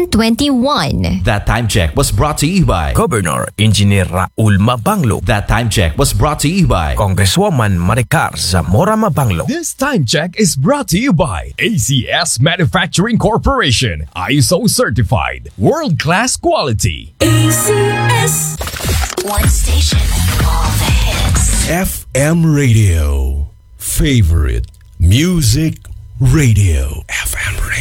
2021. That time check was brought to you by Governor Engineer Raul Mabanglo, That time check was brought to you by Congresswoman Maricar Zamora Mabanglo. This time check is brought to you by ACS Manufacturing Corporation, ISO certified, world-class quality. ACS. One station, all the hits. FM Radio. Favorite Music Radio. FM Radio.